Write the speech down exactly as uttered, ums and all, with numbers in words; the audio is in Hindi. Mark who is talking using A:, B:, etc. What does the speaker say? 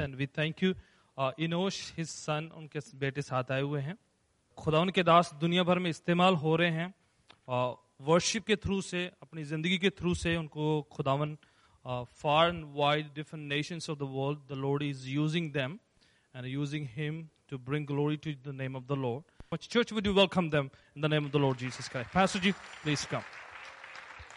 A: and we thank you. Uh, Enosh, his son, उनके बेटे साथ आए हुए हैं. खुदा उनके दास दुनिया भर में इस्तेमाल हो रहे हैं. वर्शिप के थ्रू से, अपनी जिंदगी के थ्रू से उनको खुदावन far and wide different nations of the world, the Lord is using them and using him to bring glory to the name of the Lord. Church, would you welcome them in the name of the Lord Jesus Christ? Pastor Ji, please come.